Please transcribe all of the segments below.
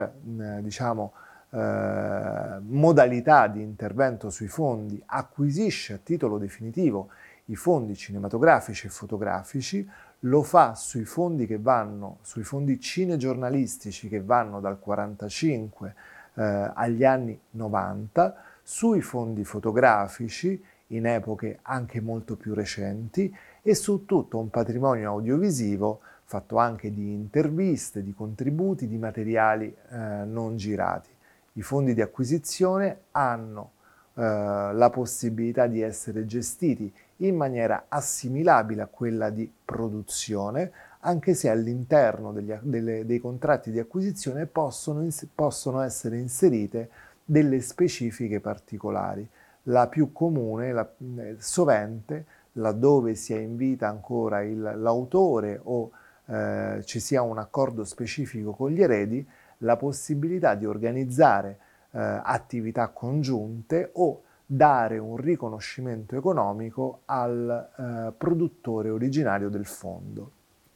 diciamo, modalità di intervento sui fondi, acquisisce a titolo definitivo i fondi cinematografici e fotografici, lo fa sui fondi sui fondi cinegiornalistici che vanno dal 45 agli anni 90, sui fondi fotografici in epoche anche molto più recenti e su tutto un patrimonio audiovisivo fatto anche di interviste, di contributi, di materiali non girati. I fondi di acquisizione hanno la possibilità di essere gestiti in maniera assimilabile a quella di produzione, anche se all'interno dei contratti di acquisizione possono essere inserite delle specifiche particolari. La più comune, sovente, laddove si invita ancora l'autore o ci sia un accordo specifico con gli eredi, la possibilità di organizzare attività congiunte o dare un riconoscimento economico al produttore originario del fondo.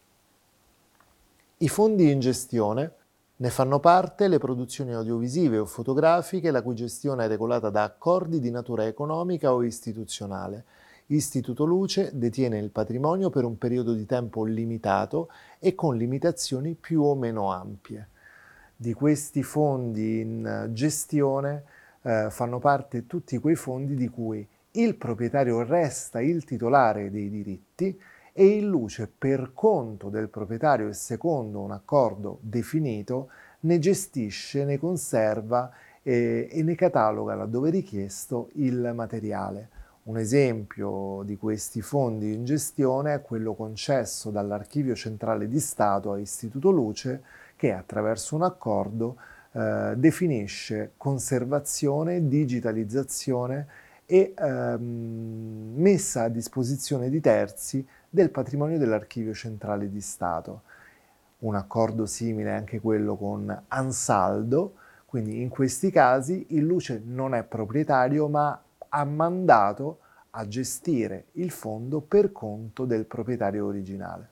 I fondi in gestione ne fanno parte le produzioni audiovisive o fotografiche la cui gestione è regolata da accordi di natura economica o istituzionale. Istituto Luce detiene il patrimonio per un periodo di tempo limitato e con limitazioni più o meno ampie. Di questi fondi in gestione fanno parte tutti quei fondi di cui il proprietario resta il titolare dei diritti e il Luce, per conto del proprietario e secondo un accordo definito, ne gestisce, ne conserva e ne cataloga, laddove richiesto, il materiale. Un esempio di questi fondi in gestione è quello concesso dall'Archivio Centrale di Stato a Istituto Luce, che attraverso un accordo definisce conservazione, digitalizzazione e messa a disposizione di terzi del patrimonio dell'Archivio Centrale di Stato. Un accordo simile è anche quello con Ansaldo, quindi in questi casi il Luce non è proprietario ma ha mandato a gestire il fondo per conto del proprietario originale.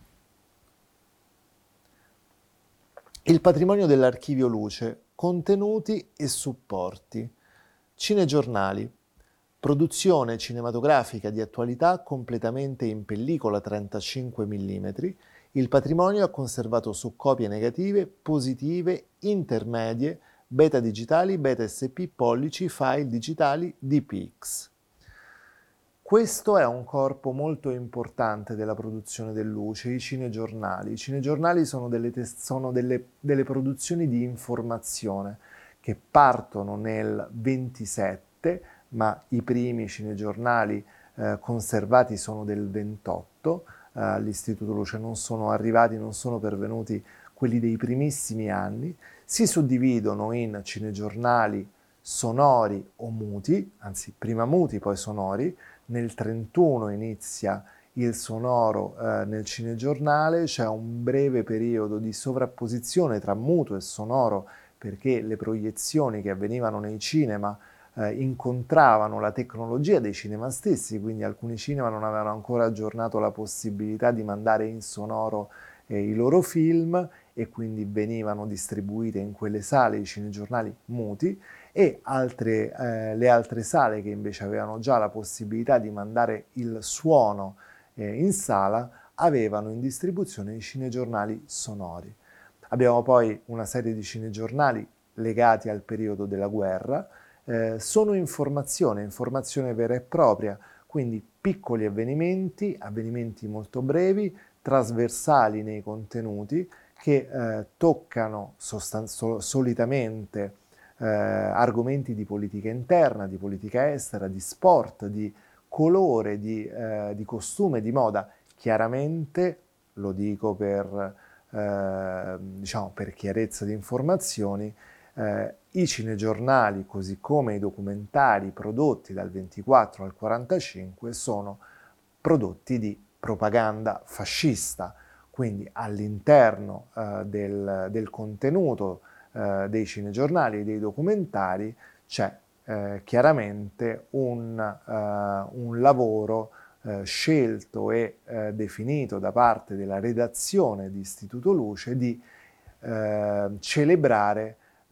Il patrimonio dell'Archivio Luce, contenuti e supporti. Cinegiornali. Produzione cinematografica di attualità completamente in pellicola 35 mm. Il patrimonio è conservato su copie negative, positive, intermedie, beta digitali, beta SP, pollici, file digitali, DPX. Questo è un corpo molto importante della produzione del Luce, i cinegiornali. I cinegiornali sono delle produzioni di informazione che partono nel 27, ma i primi cinegiornali conservati sono del 28. All'Istituto Luce non sono arrivati, non sono pervenuti quelli dei primissimi anni. Si suddividono in cinegiornali sonori o muti, anzi prima muti poi sonori. Nel 31 inizia il sonoro nel cinegiornale, c'è un breve periodo di sovrapposizione tra muto e sonoro perché le proiezioni che avvenivano nei cinema incontravano la tecnologia dei cinema stessi, quindi alcuni cinema non avevano ancora aggiornato la possibilità di mandare in sonoro i loro film e quindi venivano distribuite in quelle sale i cinegiornali muti e le altre sale che invece avevano già la possibilità di mandare il suono in sala avevano in distribuzione i cinegiornali sonori. Abbiamo poi una serie di cinegiornali legati al periodo della guerra, sono informazione vera e propria, quindi piccoli avvenimenti molto brevi, trasversali nei contenuti, che toccano solitamente argomenti di politica interna, di politica estera, di sport, di colore, di costume, di moda. Chiaramente, lo dico per chiarezza di informazioni, i cinegiornali, così come i documentari prodotti dal 24 al 45, sono prodotti di propaganda fascista, quindi all'interno del contenuto dei cinegiornali e dei documentari c'è chiaramente un lavoro scelto e definito da parte della redazione di Istituto Luce di celebrare